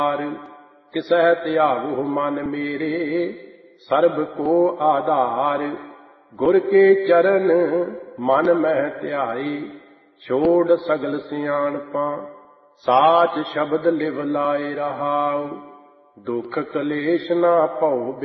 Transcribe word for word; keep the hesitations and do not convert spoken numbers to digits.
तिसह त्यागो मन मेरे सर्ब को आधार। गुर के चरण मन मह ध्याई छोड़ सगल सियाणपा साच शब्द लिव लाए रहाओ। दुख कलेश ना भौ